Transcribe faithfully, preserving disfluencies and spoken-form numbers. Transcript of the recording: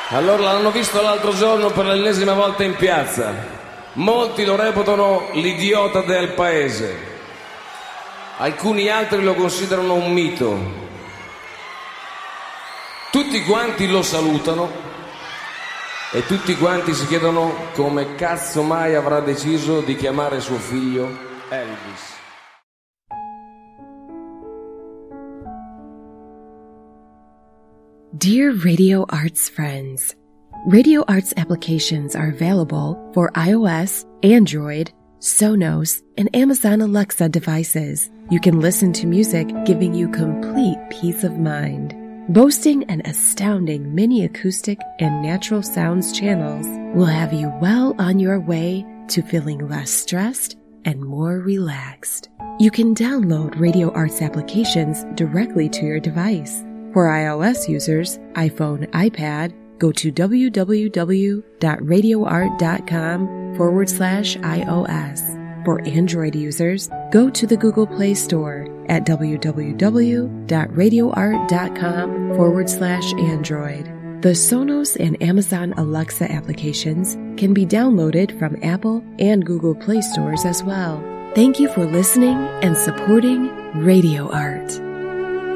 Allora l'hanno visto l'altro giorno per l'ennesima volta in piazza. Molti lo reputano l'idiota del paese. Alcuni altri lo considerano un mito. Tutti quanti lo salutano e tutti quanti si chiedono come cazzo mai avrà deciso di chiamare suo figlio Elvis. Dear Radio Arts friends, Radio Arts applications are available for iOS, Android, Sonos, and Amazon Alexa devices. You can listen to music giving you complete peace of mind. Boasting an astounding mini acoustic and natural sounds channels will have you well on your way to feeling less stressed and more relaxed. You can download Radio Arts applications directly to your device. For iOS users, iPhone, iPad, go to www.radioart.com forward slash iOS. For Android users, go to the Google Play Store at www.radioart.com forward slash Android. The Sonos and Amazon Alexa applications can be downloaded from Apple and Google Play stores as well. Thank you for listening and supporting Radio Art.